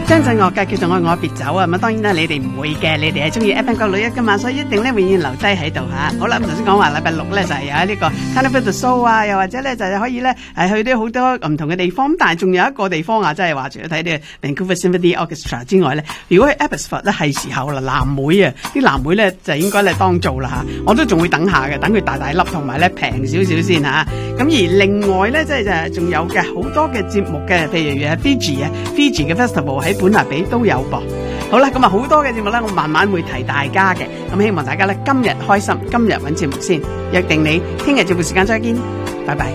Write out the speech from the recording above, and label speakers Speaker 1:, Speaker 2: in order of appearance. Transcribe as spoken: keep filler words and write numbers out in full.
Speaker 1: 張震岳嘅叫做愛我別走啊，咁啊當然啦，你哋唔會嘅，你哋係中意 F M 九六一噶嘛，所以一定咧永遠留低喺度吓。好啦，咁頭先講話禮拜六咧就係有呢個 Carnival de Soul 啊，又或者咧就係可以咧係去啲好多唔同嘅地方，但係仲有一個地方啊，即係話除咗睇啲 Vancouver Symphony Orchestra 之外咧，如果去 Abbotsford 咧係時候啦，藍莓啊，啲藍莓咧就應該咧當造啦吓，我都仲會等下嘅，等佢大大粒同埋咧平少少先吓。咁而另外咧即係就仲有嘅好多嘅節目嘅，譬如誒 Fiji 啊 Fiji 嘅 Festival 喺本拿比都有噃。好啦，咁啊好多嘅節目咧，我慢慢會提大家嘅。咁希望大家咧今日開心，今日揾節目先，約定你聽日節目時間再見，拜拜。